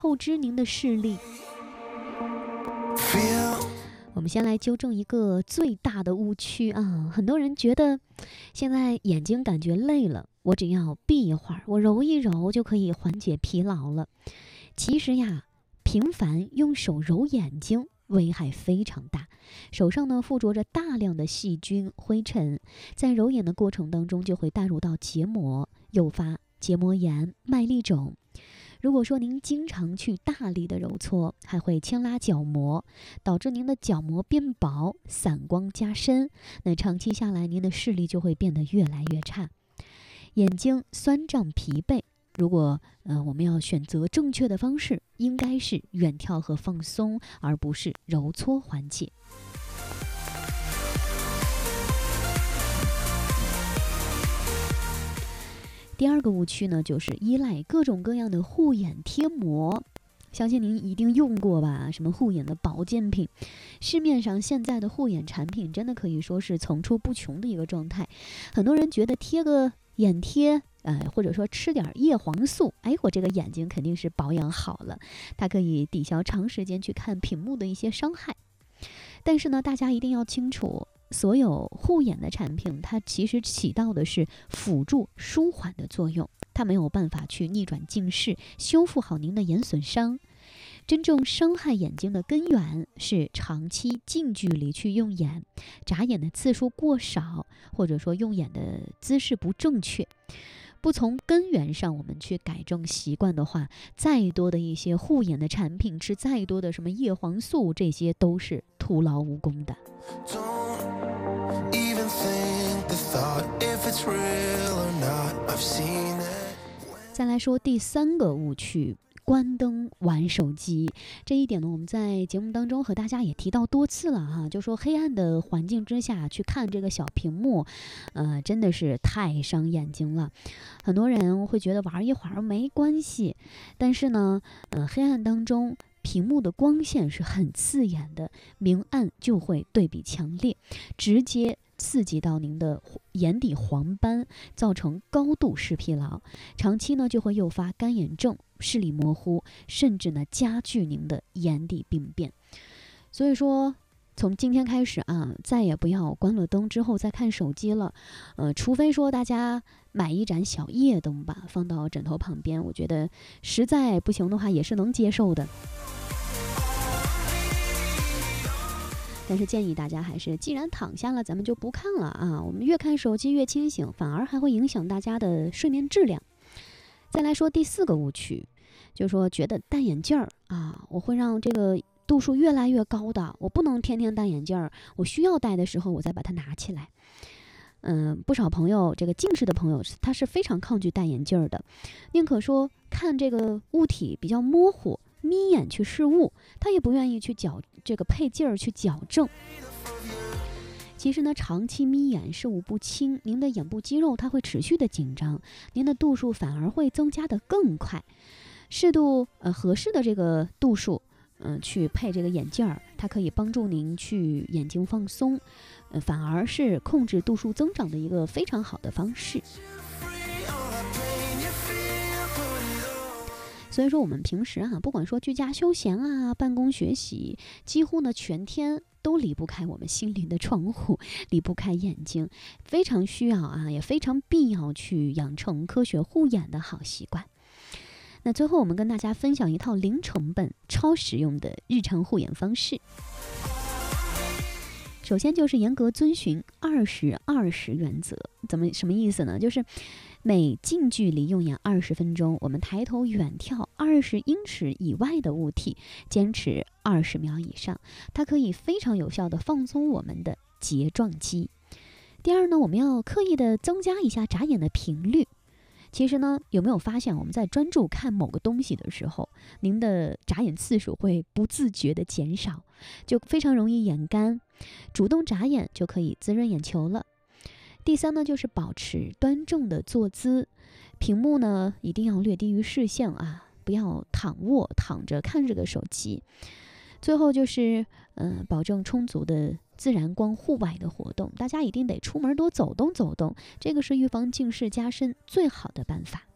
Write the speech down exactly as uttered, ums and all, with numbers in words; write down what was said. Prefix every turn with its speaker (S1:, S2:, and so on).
S1: 透支您的视力。我们先来纠正一个最大的误区啊，很多人觉得现在眼睛感觉累了，我只要闭一会儿，我揉一揉就可以缓解疲劳了。其实呀，频繁用手揉眼睛危害非常大，手上呢附着着大量的细菌灰尘，在揉眼的过程当中就会带入到结膜，诱发结膜炎、麦粒肿。如果说您经常去大力的揉搓，还会牵拉角膜，导致您的角膜变薄，散光加深，那长期下来您的视力就会变得越来越差。眼睛酸胀疲惫，如果呃我们要选择正确的方式，应该是远眺和放松，而不是揉搓缓解。第二个误区呢，就是依赖各种各样的护眼贴膜，相信您一定用过吧？什么护眼的保健品，市面上现在的护眼产品真的可以说是层出不穷的一个状态。很多人觉得贴个眼贴，呃，或者说吃点叶黄素，哎，我这个眼睛肯定是保养好了，它可以抵消长时间去看屏幕的一些伤害。但是呢，大家一定要清楚，所有护眼的产品，它其实起到的是辅助舒缓的作用，它没有办法去逆转近视，修复好您的眼损伤。真正伤害眼睛的根源是长期近距离去用眼，眨眼的次数过少，或者说用眼的姿势不正确。不从根源上我们去改正习惯的话，再多的一些护眼的产品，吃再多的什么叶黄素，这些都是徒劳无功的。再来说第三个误区，关灯玩手机。这一点呢，我们在节目当中和大家也提到多次了哈，就说黑暗的环境之下去看这个小屏幕，呃，真的是太伤眼睛了。很多人会觉得玩一会儿没关系，但是呢，呃，黑暗当中屏幕的光线是很刺眼的，明暗就会对比强烈，直接刺激到您的眼底黄斑，造成高度视疲劳，长期呢就会诱发干眼症、视力模糊，甚至呢加剧您的眼底病变。所以说从今天开始啊，再也不要关了灯之后再看手机了，呃，除非说大家买一盏小夜灯吧，放到枕头旁边，我觉得实在不行的话也是能接受的。但是建议大家还是，既然躺下了，咱们就不看了啊！我们越看手机越清醒，反而还会影响大家的睡眠质量。再来说第四个误区，就是说觉得戴眼镜儿啊，我会让这个度数越来越高的，我不能天天戴眼镜儿，我需要戴的时候我再把它拿起来。嗯，不少朋友，这个近视的朋友，他是非常抗拒戴眼镜的，宁可说看这个物体比较模糊，眯眼去视物，他也不愿意去矫这个配镜儿去矫正。其实呢，长期眯眼视物不清，您的眼部肌肉它会持续的紧张，您的度数反而会增加的更快。适度呃合适的这个度数，嗯、呃，去配这个眼镜儿，它可以帮助您去眼睛放松，呃，反而是控制度数增长的一个非常好的方式。所以说我们平时啊，不管说居家休闲啊、办公学习，几乎呢全天都离不开我们心灵的窗户，离不开眼睛，非常需要啊，也非常必要去养成科学护眼的好习惯。那最后我们跟大家分享一套零成本、超实用的日常护眼方式。首先就是严格遵循二十二十原则，怎么什么意思呢？就是每近距离用眼二十分钟，我们抬头远眺二十英尺以外的物体，坚持二十秒以上，它可以非常有效的放松我们的睫状肌。第二呢，我们要刻意的增加一下眨眼的频率。其实呢，有没有发现我们在专注看某个东西的时候，您的眨眼次数会不自觉的减少，就非常容易眼干，主动眨眼就可以滋润眼球了。第三呢，就是保持端正的坐姿，屏幕呢一定要略低于视线啊，不要躺卧躺着看这个手机。最后就是呃，保证充足的自然光户外的活动，大家一定得出门多走动走动，这个是预防近视加深最好的办法。